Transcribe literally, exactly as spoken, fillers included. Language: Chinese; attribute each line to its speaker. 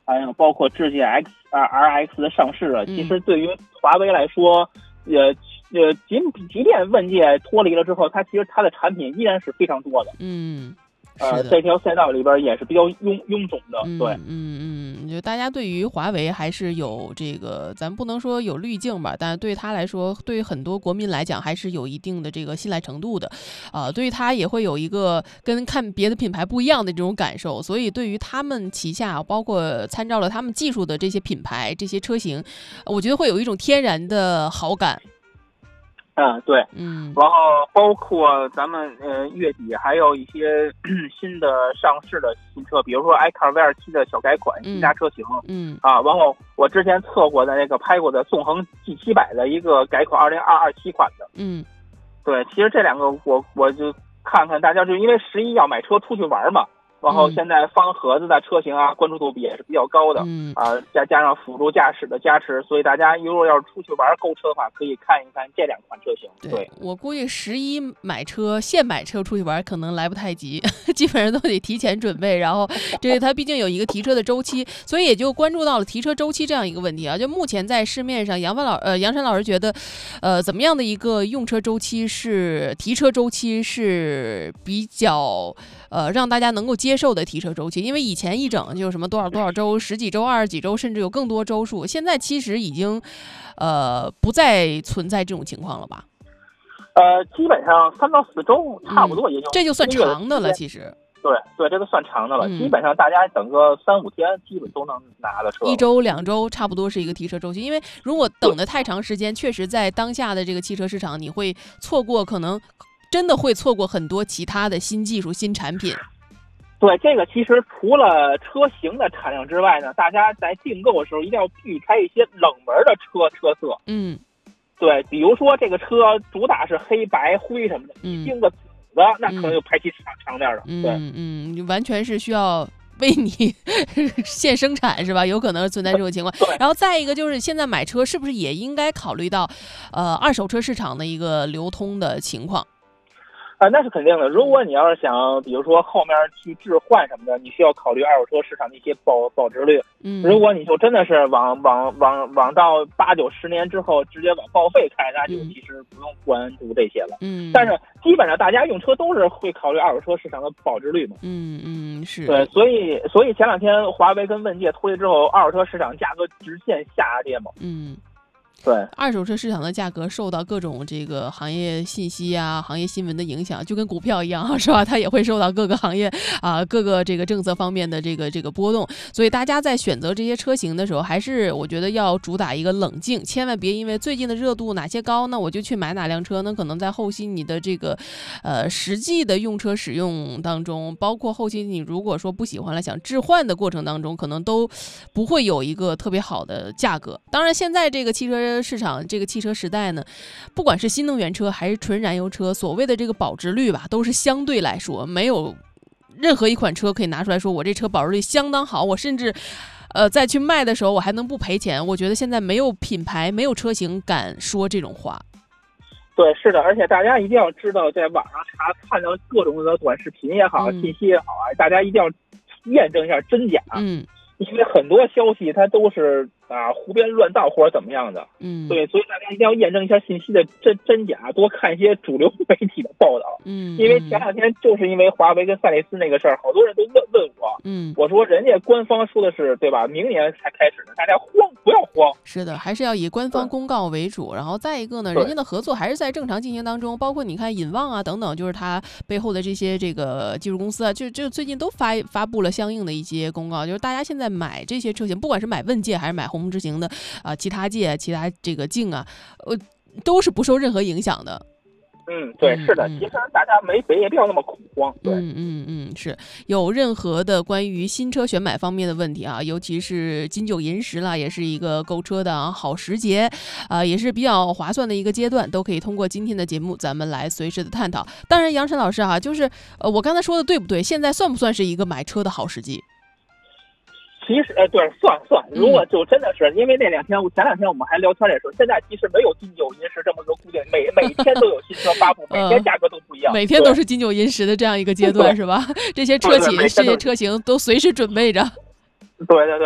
Speaker 1: 还有包括智界 X 啊 R X 的上市啊，
Speaker 2: 嗯、
Speaker 1: 其实对于华为来说，呃呃，即即便问界脱离了之后，它其实它的产品依然是非常多的。
Speaker 2: 嗯。
Speaker 1: 呃，这条赛道里边也是比较臃臃肿的，对，
Speaker 2: 嗯嗯，就大家对于华为还是有这个，咱不能说有滤镜吧，但是对他来说，对于很多国民来讲，还是有一定的这个信赖程度的，啊、呃，对于他也会有一个跟看别的品牌不一样的这种感受，所以对于他们旗下，包括参照了他们技术的这些品牌、这些车型，我觉得会有一种天然的好感。
Speaker 1: 嗯，对，
Speaker 2: 嗯，
Speaker 1: 然后包括咱们呃月底还有一些新的上市的新车，比如说 iCar V 二七的小改款新加车型，
Speaker 2: 嗯
Speaker 1: 啊，然后我之前测过的那个拍过的纵横 G 七百的一个改款二零二二七款的，
Speaker 2: 嗯，
Speaker 1: 对，其实这两个我我就看看大家，就因为十一要买车出去玩嘛。然后现在方盒子的车型啊，关注度也是比较高的，
Speaker 2: 嗯
Speaker 1: 啊，加加上辅助驾驶的加持，所以大家如果要是出去玩购车的话，可以看一看这两款车型。对，
Speaker 2: 对我估计十一买车现买车出去玩可能来不太及，基本上都得提前准备。然后这个它毕竟有一个提车的周期，所以也就关注到了提车周期这样一个问题啊。就目前在市面上，杨帆老呃杨晨老师觉得，呃怎么样的一个用车周期是提车周期是比较呃让大家能够接受的提车周期？因为以前一整就什么多少多少周、十几周、二十几周，甚至有更多周数，现在其实已经呃不再存在这种情况了吧？
Speaker 1: 呃，基本上三到四周差不多也就、
Speaker 2: 嗯、这就算长的了，其实。
Speaker 1: 对对，这个算长的了、
Speaker 2: 嗯，
Speaker 1: 基本上大家等个三五天，基本都能拿的车。
Speaker 2: 一周两周差不多是一个提车周期，因为如果等得太长时间，确实在当下的这个汽车市场，你会错过，可能真的会错过很多其他的新技术、新产品。
Speaker 1: 对，这个其实除了车型的产量之外呢，大家在订购的时候一定要避开一些冷门的车车色。
Speaker 2: 嗯，
Speaker 1: 对，比如说这个车主打是黑白灰什么的，你订个紫的，那可能就排期场场面了。对，
Speaker 2: 嗯嗯，完全是需要为你现生产是吧？有可能存在这种情况。然后再一个就是现在买车是不是也应该考虑到，呃，二手车市场的一个流通的情况？
Speaker 1: 啊，那是肯定的。如果你要是想，比如说后面去置换什么的，你需要考虑二手车市场的一些保保值率。
Speaker 2: 嗯，
Speaker 1: 如果你就真的是往往往往到八九十年之后直接往报废开，那就其实不用关注这些了。
Speaker 2: 嗯，
Speaker 1: 但是基本上大家用车都是会考虑二手车市场的保值率嘛。
Speaker 2: 嗯嗯，是。
Speaker 1: 对，所以所以前两天华为跟问界脱离之后，二手车市场价格直线下跌嘛。
Speaker 2: 嗯。
Speaker 1: 对，
Speaker 2: 二手车市场的价格受到各种这个行业信息啊、行业新闻的影响，就跟股票一样，是吧？它也会受到各个行业啊、各个这个政策方面的这个这个波动。所以大家在选择这些车型的时候，还是我觉得要主打一个冷静，千万别因为最近的热度哪些高，那我就去买哪辆车。那可能在后期你的这个呃实际的用车使用当中，包括后期你如果说不喜欢了，想置换的过程当中，可能都不会有一个特别好的价格。当然，现在这个汽车市场这个汽车时代呢，不管是新能源车还是纯燃油车，所谓的这个保值率吧，都是相对来说没有任何一款车可以拿出来说我这车保值率相当好，我甚至呃再去卖的时候我还能不赔钱。我觉得现在没有品牌没有车型敢说这种话。
Speaker 1: 对，是的，而且大家一定要知道，在网上查看到各种的短视频也好、嗯、信息也好啊，大家一定要验证一下真假。
Speaker 2: 嗯，
Speaker 1: 因为很多消息它都是啊胡编乱造或者怎么样的，
Speaker 2: 嗯，
Speaker 1: 对，所以大家一定要验证一下信息的真真假，多看一些主流媒体的报道，
Speaker 2: 嗯，
Speaker 1: 因为前两天就是因为华为跟赛力斯那个事儿，好多人都问问我，
Speaker 2: 嗯，
Speaker 1: 我说人家官方说的是对吧，明年才开始的，大家慌不要慌。
Speaker 2: 是的，还是要以官方公告为主，然后再一个呢，人家的合作还是在正常进行当中，包括你看引望啊等等，就是它背后的这些这个技术公司啊，就就最近都发发布了相应的一些公告，就是大家现在买这些车型，不管是买问界还是买鸿蒙之行的啊、呃，其他界、其他这个境啊，呃，都是不受任何影响的。
Speaker 1: 嗯，对，是的，其实大家没没必要那么恐慌。对，
Speaker 2: 嗯嗯嗯，是有任何的关于新车选买方面的问题啊，尤其是金九银十了，也是一个购车的、啊、好时节，啊、呃，也是比较划算的一个阶段，都可以通过今天的节目咱们来随时的探讨。当然，杨晨老师啊，就是呃，我刚才说的对不对？现在算不算是一个买车的好时机？
Speaker 1: 其实，呃，对，算算。如果就真的是、嗯、因为那两天，前两天我们还聊天的时候，现在其实没有金九银十这么个固定，每每天都有新车发布，每天价格都不一样，
Speaker 2: 每天都是金九银十的这样一个阶段，是吧？这些车企、这些车型都随时准备着。
Speaker 1: 对对对。